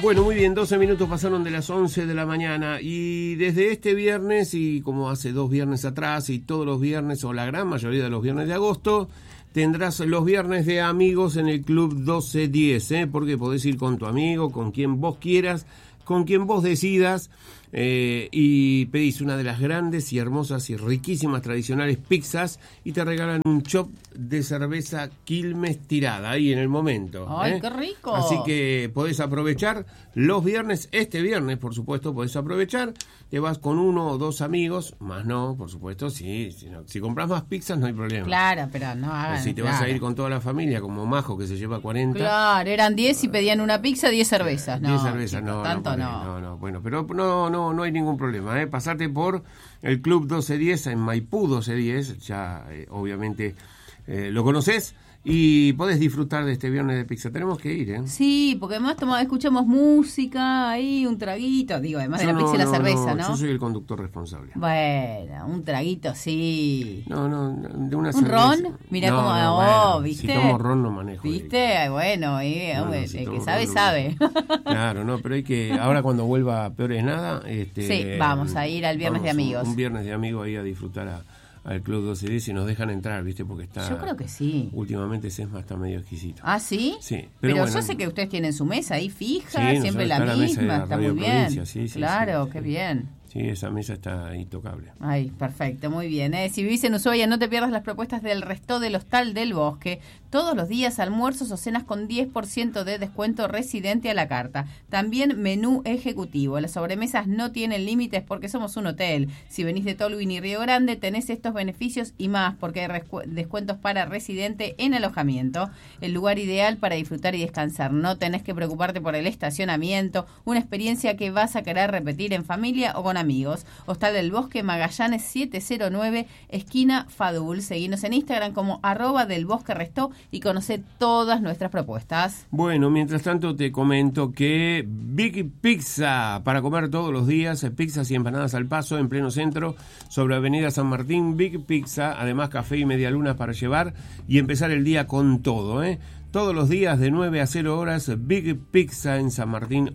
Bueno, muy bien, 12 minutos pasaron de las 11 de la mañana y desde este viernes, y como hace 2 viernes atrás y todos los viernes o la gran mayoría de los viernes de agosto, tendrás los viernes de amigos en el Club 1210, porque podés ir con tu amigo, con quien vos quieras, con quien vos decidas, y pedís una de las grandes y hermosas y riquísimas tradicionales pizzas y te regalan un chop de cerveza Quilmes tirada ahí en el momento. ¡Ay, qué rico! Así que podés aprovechar los viernes, este viernes por supuesto podés aprovechar, te vas con 1 o 2 amigos, más no, por supuesto, si compras más pizzas no hay problema. Claro, pero no hagan. Si te vas a ir con toda la familia, como Majo que se lleva 40. Claro, eran 10 y pedían una pizza, 10 cervezas. 10 cervezas, no. Tanto No, bueno, pero no hay ningún problema, Pasate por el Club 1210 en Maipú 1210, ya obviamente lo conocés y podés disfrutar de este viernes de pizza. Tenemos que ir, Sí, porque además escuchamos música, ahí un traguito, digo, además de la pizza y la cerveza, ¿no? Yo soy el conductor responsable. Bueno, un traguito, sí. No, de una ¿Un cerveza. ron? Mirá cómo, ¿viste? Si tomo ron no manejo. ¿Viste? Bueno, el que sabe, sabe. Claro, no, pero hay que, ahora cuando vuelva peor es nada, sí, vamos a ir al viernes de amigos. Un viernes de amigos ahí a disfrutar al Club 1210 y nos dejan entrar, ¿viste? Porque está... Yo creo que sí. Últimamente Sesma está medio exquisito. ¿Ah, sí? Sí. Pero bueno, yo sé que ustedes tienen su mesa ahí fija, sí, siempre la misma, está muy bien. Sí, claro, qué bien. Sí, esa mesa está intocable. Ay, perfecto, muy bien. Si vivís en Ushuaia, no te pierdas las propuestas del Resto del Hostal del Bosque. Todos los días almuerzos o cenas con 10% de descuento residente a la carta. También menú ejecutivo. Las sobremesas no tienen límites porque somos un hotel. Si venís de Tolwyn y Río Grande, tenés estos beneficios y más porque hay descuentos para residente en alojamiento. El lugar ideal para disfrutar y descansar. No tenés que preocuparte por el estacionamiento. Una experiencia que vas a querer repetir en familia o con amigos. Hostal del Bosque, Magallanes 709, esquina Fadul. Seguinos en Instagram como @delbosquerestó y conoce todas nuestras propuestas. Bueno, mientras tanto te comento que Big Pizza, para comer todos los días, pizzas y empanadas al paso en pleno centro, sobre Avenida San Martín. Big Pizza, además café y media luna para llevar y empezar el día con todo, Todos los días de 9 a 0 horas, Big Pizza en San Martín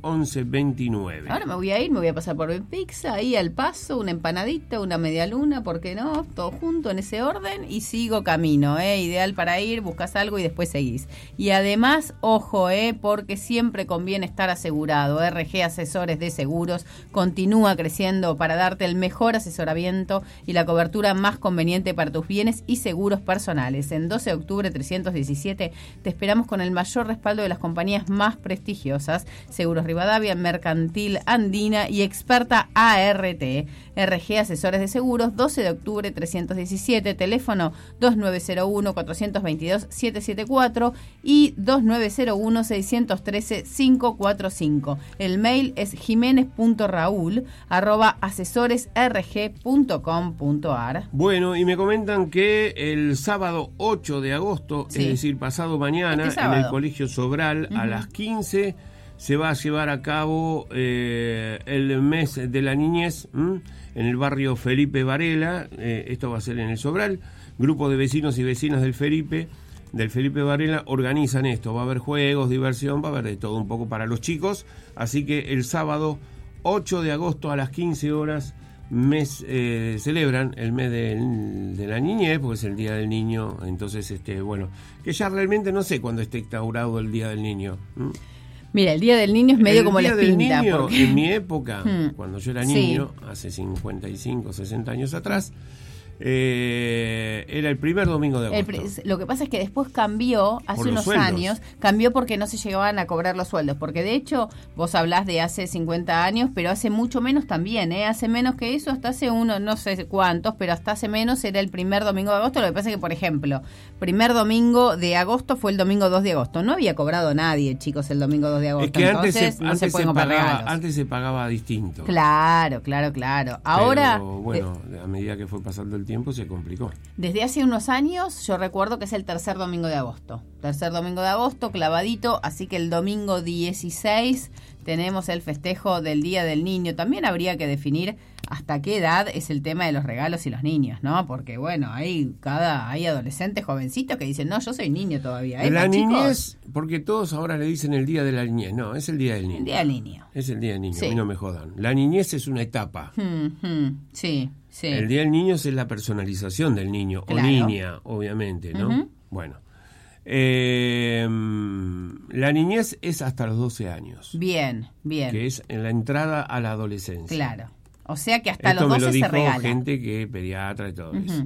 1129. Ahora me voy a pasar por Big Pizza, ahí al paso, una empanadita, una media luna, ¿por qué no? Todo junto en ese orden y sigo camino, ideal para ir, buscas algo y después seguís. Y además, ojo, porque siempre conviene estar asegurado. RG Asesores de Seguros continúa creciendo para darte el mejor asesoramiento y la cobertura más conveniente para tus bienes y seguros personales. En 12 de octubre 317 te esperamos con el mayor respaldo de las compañías más prestigiosas, Seguros Rivadavia, Mercantil Andina y Experta ART. RG Asesores de Seguros, 12 de octubre 317, teléfono 2901-422-774 y 2901-613-545. El mail es jimenez.raul@asesoresrg.com.ar. Bueno, y me comentan que el sábado 8 de agosto, es decir, pasado mañana, en el Colegio Sobral, a las 15, se va a llevar a cabo el mes de la niñez en el barrio Felipe Varela. Esto va a ser en el Sobral. Grupo de vecinos y vecinas del Felipe Varela organizan esto. Va a haber juegos, diversión, va a haber de todo un poco para los chicos. Así que el sábado 8 de agosto a las 15 horas celebran el mes de la niñez, porque es el Día del Niño. Entonces, bueno, que ya realmente no sé cuándo esté instaurado el Día del Niño. Mira, el Día del Niño es medio como la pinta. El Día del Niño, en mi época, cuando yo era niño, hace 55, 60 años atrás, era el primer domingo de agosto. Lo que pasa es que después cambió, hace unos años, cambió porque no se llegaban a cobrar los sueldos, porque de hecho vos hablás de hace 50 años, pero hace mucho menos también, hace menos que eso, hasta hace no sé cuántos, pero hasta hace menos era el primer domingo de agosto. Lo que pasa es que, por ejemplo, primer domingo de agosto fue el domingo 2 de agosto, no había cobrado nadie, chicos, el domingo 2 de agosto, es que entonces no se pueden comprar regalos. Antes se pagaba distinto. Claro. Ahora, pero, bueno, a medida que fue pasando el tiempo se complicó. Desde hace unos años yo recuerdo que es el tercer domingo de agosto. tercer domingo de agosto, clavadito, así que el domingo 16 tenemos el festejo del Día del Niño. También habría que definir hasta qué edad es el tema de los regalos y los niños, ¿no? Porque, bueno, hay adolescentes jovencitos que dicen, no, yo soy niño todavía. La niñez, porque todos ahora le dicen el Día de la Niñez. No, es el Día del Niño. El Día del Niño. Es el Día del Niño, sí. A mí no me jodan. La niñez es una etapa. Sí, sí. El Día del Niño es la personalización del niño, claro. O niña, obviamente, ¿no? Bueno. La niñez es hasta los 12 años. Bien. Que es en la entrada a la adolescencia. Claro. O sea que hasta los 12 se regala. Esto me lo dijo gente que es pediatra y todo eso.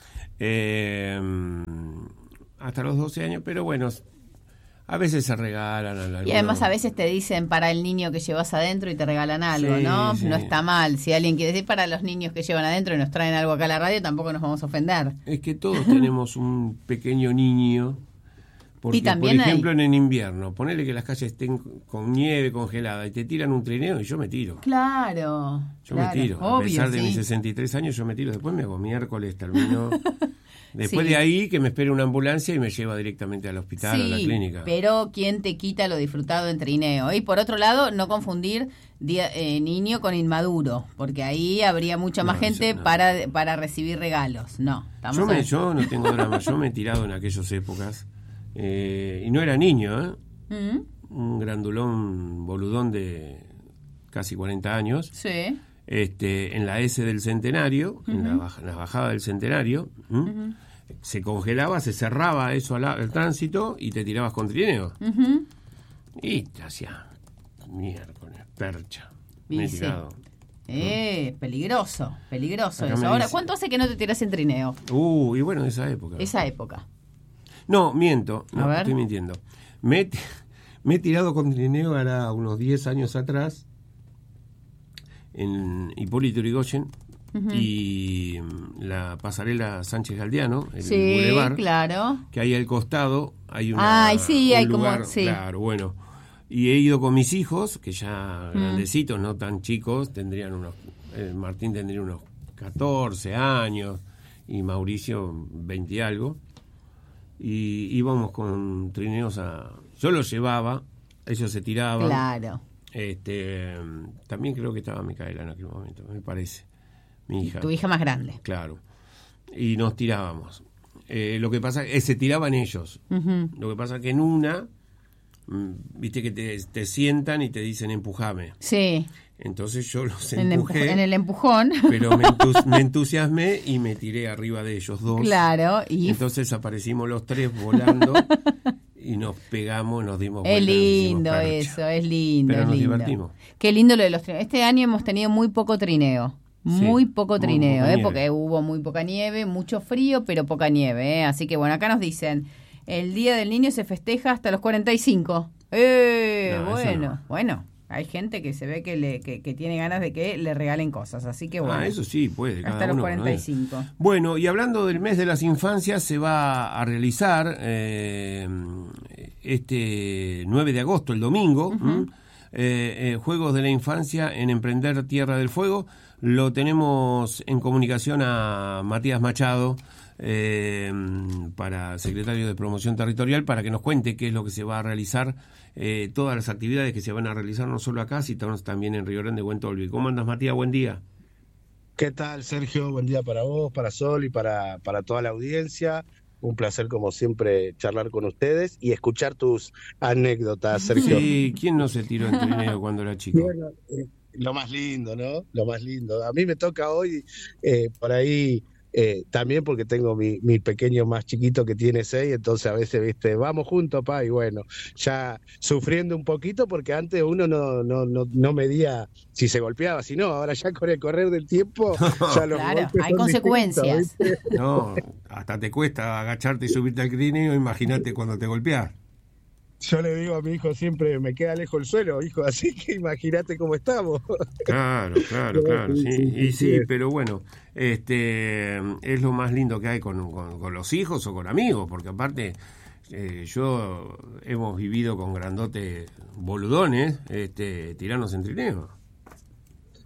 Hasta los 12 años, pero bueno, a veces se regalan. Y además a veces te dicen para el niño que llevas adentro y te regalan algo, sí, ¿no? Sí. No está mal. Si alguien quiere decir para los niños que llevan adentro y nos traen algo acá a la radio, tampoco nos vamos a ofender. Es que todos tenemos un pequeño niño. Porque, y también por ejemplo, en invierno, ponele que las calles estén con nieve congelada y te tiran un trineo y yo me tiro. Claro. Me tiro. Obvio, a pesar de sí. mis 63 años, yo me tiro. Después me hago miércoles, termino. Después de ahí que me espere una ambulancia y me lleva directamente al hospital, a la clínica. Pero ¿quién te quita lo disfrutado en trineo? Y por otro lado, no confundir niño con inmaduro, porque ahí habría mucha más gente para recibir regalos. No, yo no tengo drama. Yo me he tirado en aquellas épocas. Y no era niño, un grandulón boludón de casi 40 años, sí. En la S del Centenario, en la bajada del Centenario, se congelaba, se cerraba eso al tránsito y te tirabas con trineo. Y te hacía miércoles, percha. Me he tirado. Peligroso Acá eso. Ahora, ¿cuánto hace que no te tiras en trineo? Y bueno, de esa época. No, miento, estoy mintiendo. Me he tirado con trineo ahora unos 10 años atrás en Hipólito Yrigoyen y la pasarela Sánchez Galdiano, el Boulevard, claro. Que hay al costado, hay un lugar, claro, bueno. Y he ido con mis hijos, que ya grandecitos, no tan chicos, tendrían Martín tendría unos 14 años y Mauricio 20 y algo. Y íbamos con trineos yo los llevaba, ellos se tiraban. Claro. También creo que estaba Micaela en aquel momento, me parece, mi hija. Tu hija más grande. Claro. Y nos tirábamos. Lo que pasa es que se tiraban ellos. Lo que pasa es que en una, viste que te sientan y te dicen empujame. Sí. Entonces yo los empujé. En el empujón. Pero me entusiasmé y me tiré arriba de ellos dos. Claro. Y entonces aparecimos los tres volando y nos pegamos, nos dimos vueltas. Es lindo eso, es lindo. Pero nos lindo. Divertimos. Qué lindo lo de los trineos. Este año hemos tenido muy poco trineo. Muy poco trineo, porque hubo muy poca nieve, mucho frío, pero poca nieve. Así que bueno, acá nos dicen, el Día del Niño se festeja hasta los 45. Bueno. Hay gente que se ve que tiene ganas de que le regalen cosas, así que bueno. Eso sí, puede. Hasta los 45. Bueno, y hablando del mes de las infancias, se va a realizar este 9 de agosto, el domingo, Juegos de la Infancia en Emprender Tierra del Fuego. Lo tenemos en comunicación a Matías Machado, para secretario de Promoción Territorial, para que nos cuente qué es lo que se va a realizar, todas las actividades que se van a realizar no solo acá, sino también en Río Grande, Huentolvi. ¿Cómo andas, Matías? Buen día. ¿Qué tal, Sergio? Buen día para vos, para Sol y para toda la audiencia. Un placer, como siempre, charlar con ustedes y escuchar tus anécdotas, Sergio. Sí, ¿quién no se tiró en trineo cuando era chico? Bueno, lo más lindo, ¿no? Lo más lindo. A mí me toca hoy, por ahí, también porque tengo mi pequeño más chiquito que tiene 6, entonces a veces, viste, vamos juntos, pa, y bueno, ya sufriendo un poquito porque antes uno no medía si se golpeaba, si no, ahora ya con el correr del tiempo, ya los claro, hay consecuencias. No, hasta te cuesta agacharte y subirte al trineo, imagínate cuando te golpeás. Yo le digo a mi hijo siempre, me queda lejos el suelo, hijo, así que imagínate cómo estamos. Claro, sí. Sí, pero bueno, es lo más lindo que hay con los hijos o con amigos, porque aparte yo hemos vivido con grandotes boludones, tiranos en trineo.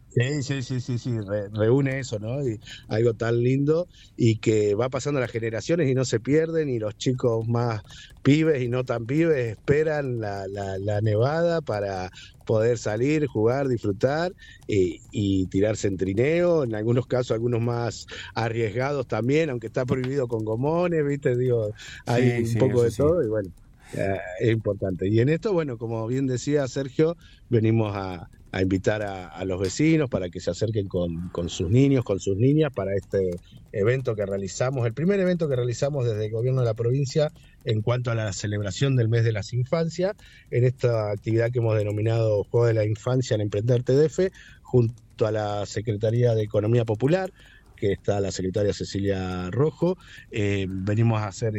Sí, reúne eso, ¿no? Y algo tan lindo y que va pasando las generaciones y no se pierden y los chicos más pibes y no tan pibes esperan la nevada para poder salir, jugar, disfrutar y tirarse en trineo, en algunos casos algunos más arriesgados también, aunque está prohibido con gomones, ¿viste? Digo, hay un poco de todo y bueno. Es importante. Y en esto, bueno, como bien decía Sergio, venimos a invitar a los vecinos para que se acerquen con sus niños, con sus niñas, para este evento que realizamos, el primer evento que realizamos desde el gobierno de la provincia en cuanto a la celebración del mes de las infancias, en esta actividad que hemos denominado Juego de la Infancia en Emprender TDF, junto a la Secretaría de Economía Popular, que está la secretaria Cecilia Rojo, venimos a hacer